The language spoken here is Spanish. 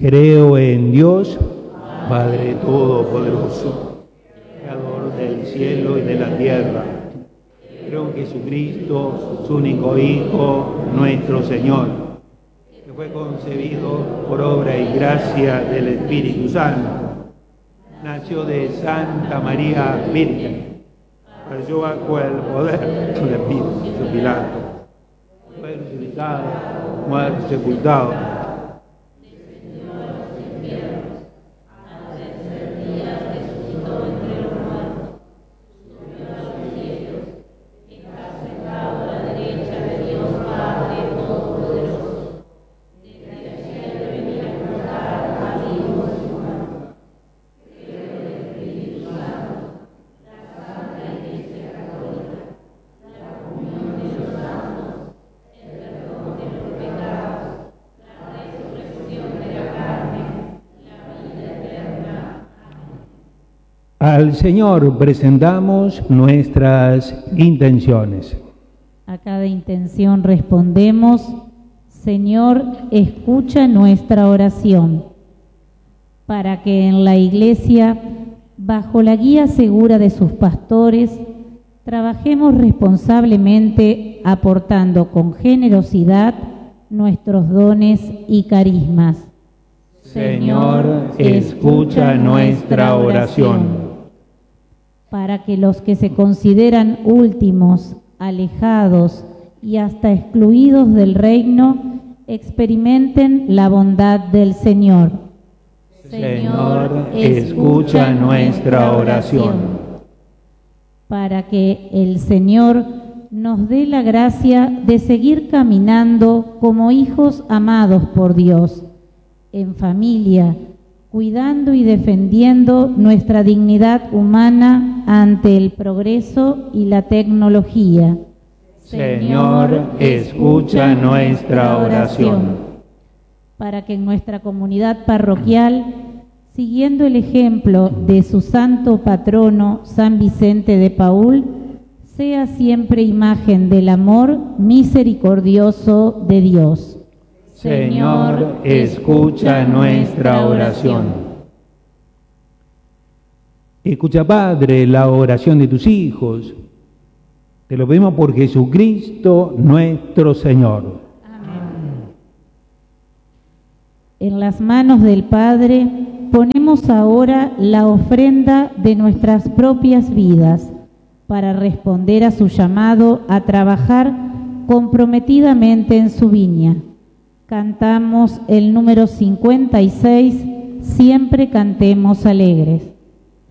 Creo en Dios, Padre Todopoderoso, Creador del cielo y de la tierra. Creo en Jesucristo, su único Hijo, nuestro Señor, que fue concebido por obra y gracia del Espíritu Santo. Nació de Santa María Virgen, cayó bajo el poder del Espíritu Pilato, fue crucificado, muerto, sepultado. Al Señor presentamos nuestras intenciones. A cada intención respondemos: Señor, escucha nuestra oración, para que en la Iglesia, bajo la guía segura de sus pastores, trabajemos responsablemente, aportando con generosidad nuestros dones y carismas. Señor, escucha nuestra oración. Para que los que se consideran últimos, alejados y hasta excluidos del reino, experimenten la bondad del Señor. Señor, escucha nuestra oración. Para que el Señor nos dé la gracia de seguir caminando como hijos amados por Dios, en familia, cuidando y defendiendo nuestra dignidad humana ante el progreso y la tecnología. Señor, escucha nuestra oración. Para que en nuestra comunidad parroquial, siguiendo el ejemplo de su santo patrono, San Vicente de Paúl, sea siempre imagen del amor misericordioso de Dios. Señor, escucha nuestra oración. Escucha, Padre, la oración de tus hijos. Te lo pedimos por Jesucristo nuestro Señor. Amén. En las manos del Padre ponemos ahora la ofrenda de nuestras propias vidas para responder a su llamado a trabajar comprometidamente en su viña. Cantamos el número 56, Siempre cantemos alegres.